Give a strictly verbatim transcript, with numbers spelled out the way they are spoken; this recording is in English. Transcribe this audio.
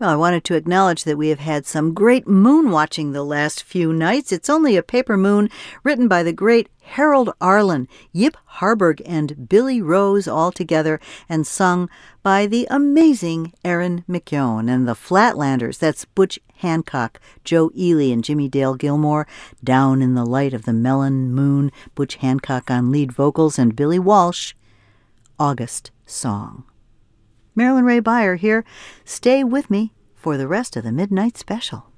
Well, I wanted to acknowledge that we have had some great moon watching the last few nights. It's Only a Paper Moon, written by the great Harold Arlen, Yip Harburg, and Billy Rose all together, and sung by the amazing Erin McKeown. And the Flatlanders, that's Butch Hancock, Joe Ely, and Jimmy Dale Gilmore. Down in the Light of the Melon Moon, Butch Hancock on lead vocals, and Billy Walsh, August Song. Marilyn Ray Beyer here. Stay with me for the rest of the Midnight Special.